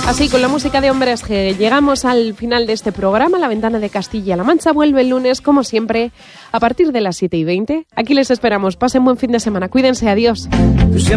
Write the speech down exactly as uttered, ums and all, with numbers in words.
Así, con la música de Hombres G, llegamos al final de este programa. La Ventana de Castilla-La Mancha vuelve el lunes, como siempre, a partir de las siete y veinte. Aquí les esperamos. Pasen buen fin de semana. Cuídense. Adiós.